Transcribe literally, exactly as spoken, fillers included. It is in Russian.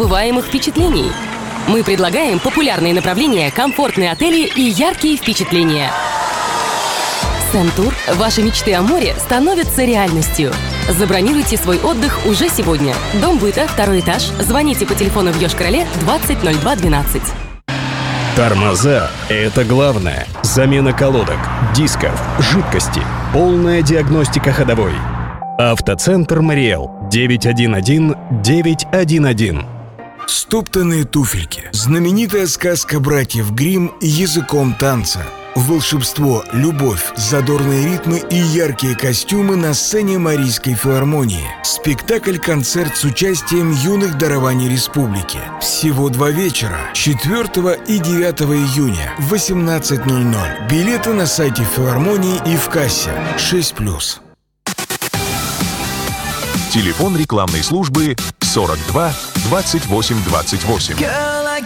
незабываемых впечатлений. Мы предлагаем популярные направления, комфортные отели и яркие впечатления. Сентур. Ваши мечты о море становятся реальностью. Забронируйте свой отдых уже сегодня. Дом быта, второй этаж. Звоните по телефону в Йошкар-Оле двадцать ноль два двенадцать. Тормоза – это главное. Замена колодок, дисков, жидкости. Полная диагностика ходовой. Автоцентр «Мариэл». девять один один девять один один. Стоптанные туфельки. Знаменитая сказка братьев Гримм языком танца. Волшебство, любовь, задорные ритмы и яркие костюмы на сцене Марийской филармонии. Спектакль-концерт с участием юных дарований республики. Всего два вечера. четвёртого и девятого июня в восемнадцать ноль ноль. Билеты на сайте филармонии и в кассе. шесть плюс. Телефон рекламной службы сорок два двадцать восемь двадцать восемь.